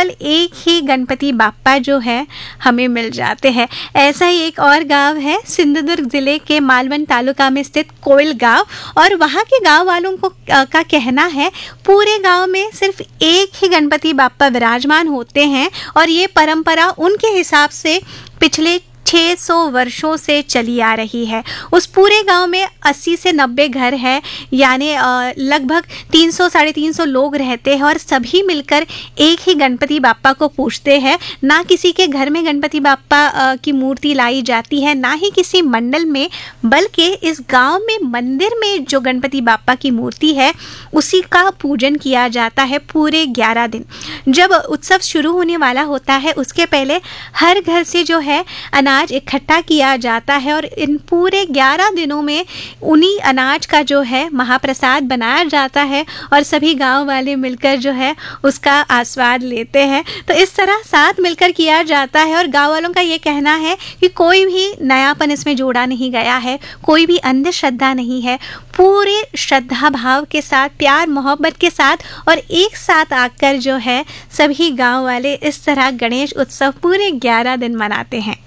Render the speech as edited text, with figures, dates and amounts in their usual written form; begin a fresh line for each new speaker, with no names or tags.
केवल एक ही गणपति बाप्पा जो है हमें मिल जाते हैं। ऐसा ही एक और गांव है सिंधुदुर्ग जिले के मालवण तालुका में स्थित कोइल गांव, और वहाँ के गांव वालों को का कहना है पूरे गांव में सिर्फ एक ही गणपति बाप्पा विराजमान होते हैं, और ये परंपरा उनके हिसाब से पिछले 600 वर्षों से चली आ रही है। उस पूरे गांव में 80 से 90 घर हैं, यानी लगभग 300 साढ़े 300 लोग रहते हैं, और सभी मिलकर एक ही गणपति बाप्पा को पूजते हैं। ना किसी के घर में गणपति बाप्पा की मूर्ति लाई जाती है, ना ही किसी मंडल में, बल्कि इस गांव में मंदिर में जो गणपति बाप्पा की मूर्ति है उसी का पूजन किया जाता है पूरे 11 दिन। जब उत्सव शुरू होने वाला होता है उसके पहले हर घर से जो है अनाज इकट्ठा किया जाता है, और इन पूरे 11 दिनों में उन्हीं अनाज का जो है महाप्रसाद बनाया जाता है, और सभी गांव वाले मिलकर जो है उसका आस्वाद लेते हैं। तो इस तरह साथ मिलकर किया जाता है, और गांव वालों का ये कहना है कि कोई भी नयापन इसमें जोड़ा नहीं गया है, कोई भी अंधश्रद्धा नहीं है। पूरे श्रद्धा भाव के साथ, प्यार मोहब्बत के साथ और एक साथ आकर जो है सभी गांव वाले इस तरह गणेश उत्सव पूरे 11 दिन मनाते हैं।